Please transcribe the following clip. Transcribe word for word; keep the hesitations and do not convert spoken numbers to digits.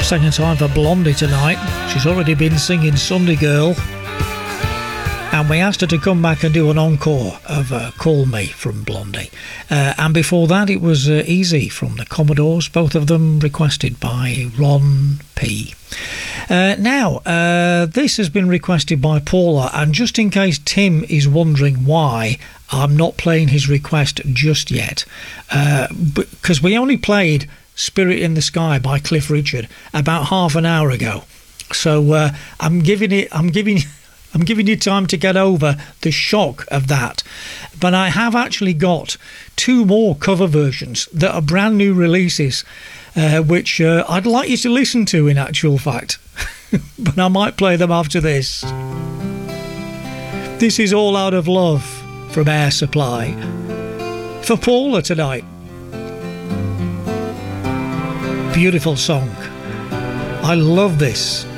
Second time for Blondie tonight. She's already been singing Sunday Girl. And we asked her to come back and do an encore of uh, Call Me from Blondie. Uh, and before that it was uh, Easy from the Commodores, both of them requested by Ron P. Uh, now, uh, this has been requested by Paula, and just in case Tim is wondering why I'm not playing his request just yet, because uh, we only played Spirit in the Sky by Cliff Richard about half an hour ago. So uh, I'm giving it, I'm giving I'm giving you time to get over the shock of that. But I have actually got two more cover versions that are brand new releases, uh, which uh, I'd like you to listen to in actual fact. But I might play them after this. This is All Out of Love from Air Supply for Paula tonight. Beautiful song. I love this.